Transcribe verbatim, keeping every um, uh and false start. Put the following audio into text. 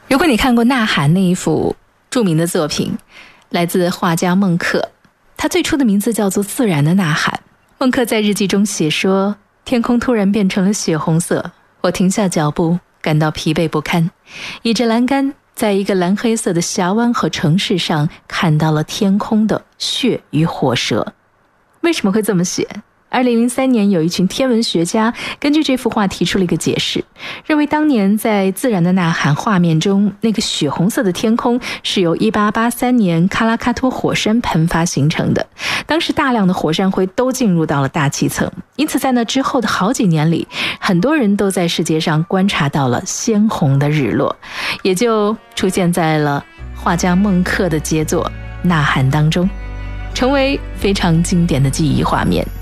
如果你看过《呐喊》那一幅著名的作品，来自画家孟克，他最初的名字叫做《自然的呐喊》。孟克在日记中写说，天空突然变成了血红色，我停下脚步，感到疲惫不堪，倚着栏杆，在一个蓝黑色的峡湾和城市上看到了天空的血与火蛇。为什么会这么写？二零零三年有一群天文学家根据这幅画提出了一个解释，认为当年在《自然的呐喊》画面中，那个血红色的天空是由一八八三年喀拉喀托火山喷发形成的，当时大量的火山灰都进入到了大气层，因此在那之后的好几年里，很多人都在世界上观察到了鲜红的日落，也就出现在了画家孟克的杰作《呐喊》当中，成为非常经典的记忆画面。